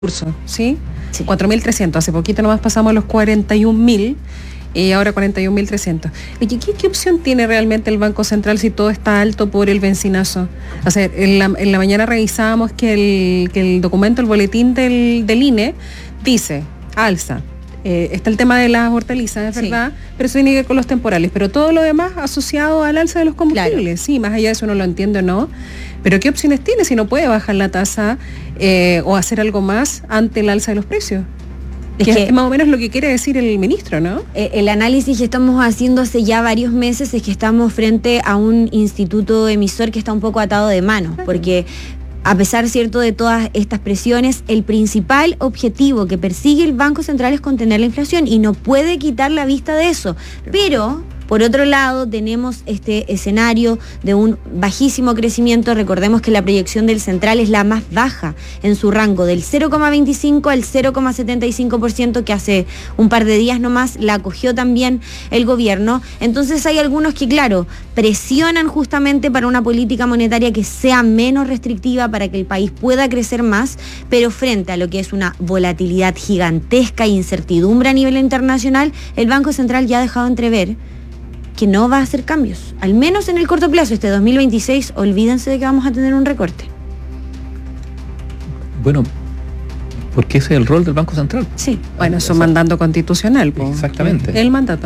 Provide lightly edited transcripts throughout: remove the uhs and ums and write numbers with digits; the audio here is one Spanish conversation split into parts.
curso, ¿sí? Sí. 4.300. Hace poquito nomás pasamos a los 41.000 y ahora 41.300. ¿Qué opción tiene realmente el Banco Central si todo está alto por el bencinazo? O sea, en la mañana revisábamos que el documento, el boletín del INE, dice alza. Está el tema de las hortalizas, es verdad, pero eso tiene que ver con los temporales, pero todo lo demás asociado al alza de los combustibles. Claro. Sí, más allá de eso uno lo entiende o no, pero ¿qué opciones tiene si no puede bajar la tasa o hacer algo más ante el alza de los precios? Es más o menos lo que quiere decir el ministro, ¿no? El análisis que estamos haciendo hace ya varios meses es que estamos frente a un instituto emisor que está un poco atado de mano, porque a pesar, cierto, de todas estas presiones, el principal objetivo que persigue el Banco Central es contener la inflación y no puede quitar la vista de eso. Pero, por otro lado, tenemos este escenario de un bajísimo crecimiento. Recordemos que la proyección del Central es la más baja en su rango, del 0,25 al 0,75%, que hace un par de días nomás la acogió también el gobierno. Entonces hay algunos que, claro, presionan justamente para una política monetaria que sea menos restrictiva para que el país pueda crecer más, pero frente a lo que es una volatilidad gigantesca e incertidumbre a nivel internacional, el Banco Central ya ha dejado entrever que no va a hacer cambios, al menos en el corto plazo. Este 2026, olvídense de que vamos a tener un recorte. Bueno, porque ese es el rol del Banco Central. Sí, bueno, es un mandato constitucional. Exactamente. El mandato.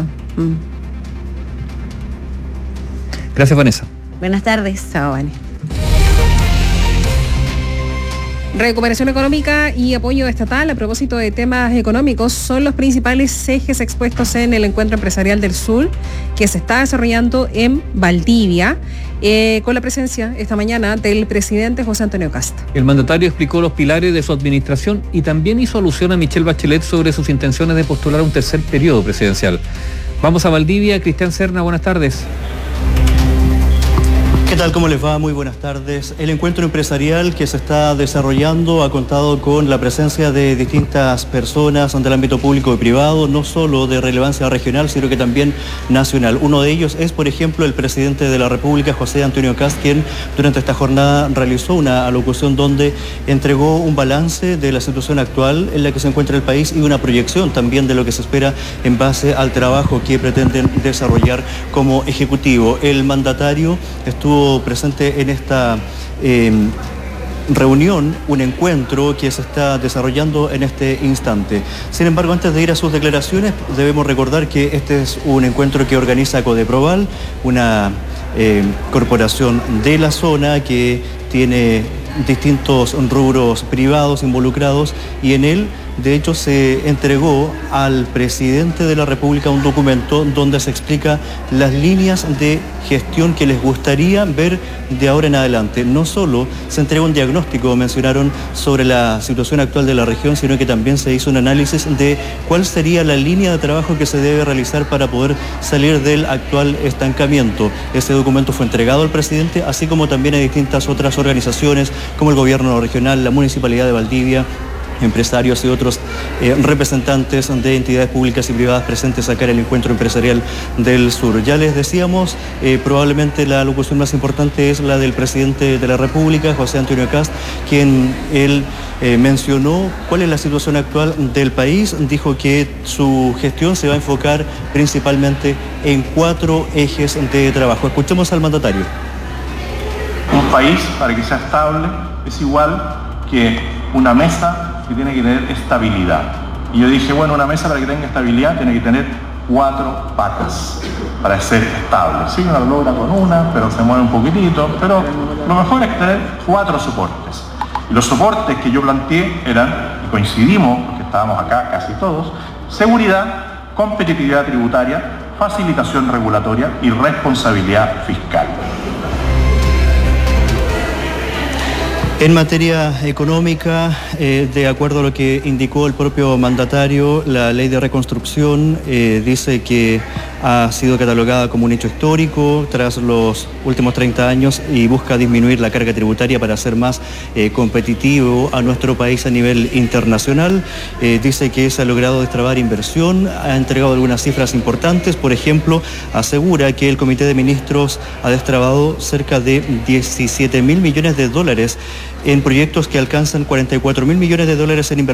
Gracias, Vanessa. Buenas tardes. Chao, Vani. Recuperación económica y apoyo estatal a propósito de temas económicos son los principales ejes expuestos en el Encuentro Empresarial del Sur que se está desarrollando en Valdivia, con la presencia esta mañana del presidente José Antonio Kast. El mandatario explicó los pilares de su administración y también hizo alusión a Michelle Bachelet sobre sus intenciones de postular un tercer periodo presidencial. Vamos a Valdivia. Cristian Serna, buenas tardes. ¿Qué tal? ¿Cómo les va? Muy buenas tardes. El encuentro empresarial que se está desarrollando ha contado con la presencia de distintas personas del ámbito público y privado, no solo de relevancia regional, sino que también nacional. Uno de ellos es, por ejemplo, el presidente de la República, José Antonio Kast, quien durante esta jornada realizó una alocución donde entregó un balance de la situación actual en la que se encuentra el país y una proyección también de lo que se espera en base al trabajo que pretenden desarrollar como ejecutivo. El mandatario estuvo presente en esta reunión, un encuentro que se está desarrollando en este instante. Sin embargo, antes de ir a sus declaraciones, debemos recordar que este es un encuentro que organiza Codeproval, una corporación de la zona que tiene distintos rubros privados involucrados, y en él, de hecho, se entregó al presidente de la República un documento donde se explica las líneas de gestión que les gustaría ver de ahora en adelante. No solo se entregó un diagnóstico, mencionaron, sobre la situación actual de la región, sino que también se hizo un análisis de cuál sería la línea de trabajo que se debe realizar para poder salir del actual estancamiento. Ese documento fue entregado al presidente, así como también a distintas otras organizaciones, como el gobierno regional, la Municipalidad de Valdivia, empresarios y otros representantes de entidades públicas y privadas presentes acá en el Encuentro Empresarial del Sur. Ya les decíamos, probablemente la alocución más importante es la del presidente de la República, José Antonio Kast, quien él mencionó cuál es la situación actual del país. Dijo que su gestión se va a enfocar principalmente en 4 ejes de trabajo. Escuchemos al mandatario. Un país, para que sea estable, es igual que una mesa que tiene que tener estabilidad. Y yo dije, bueno, una mesa para que tenga estabilidad tiene que tener 4 patas para ser estable. Sí, uno lo logra con una, pero se mueve un poquitito, pero lo mejor es tener 4 soportes. Y los soportes que yo planteé eran, y coincidimos, porque estábamos acá casi todos: seguridad, competitividad tributaria, facilitación regulatoria y responsabilidad fiscal. En materia económica, de acuerdo a lo que indicó el propio mandatario, la ley de reconstrucción dice que ha sido catalogada como un hecho histórico tras los últimos 30 años y busca disminuir la carga tributaria para hacer más competitivo a nuestro país a nivel internacional. Dice que se ha logrado destrabar inversión, ha entregado algunas cifras importantes. Por ejemplo, asegura que el Comité de Ministros ha destrabado cerca de 17.000 millones de dólares en proyectos que alcanzan 44.000 millones de dólares en inversión